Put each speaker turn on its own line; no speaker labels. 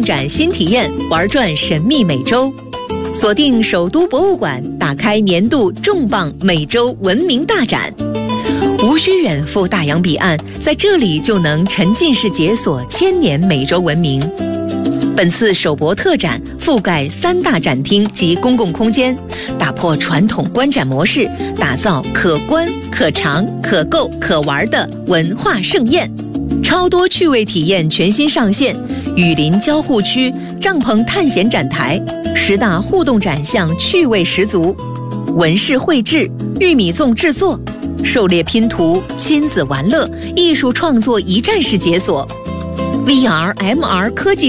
展新体验，玩转神秘美洲。锁定首都博物馆，打开年度重磅美洲文明大展。无需远赴大洋彼岸，在这里就能沉浸式解锁千年美洲文明。本次首博特展覆盖3大展厅及公共空间，打破传统观展模式，打造可观、可尝、可购、可玩的文化盛宴。超多趣味体验全新上线，雨林交互区、帐篷探险展台，10大互动展项趣味十足，纹饰绘制、玉米粽制作、狩猎拼图、亲子玩乐、艺术创作一站式解锁，VR、MR 科技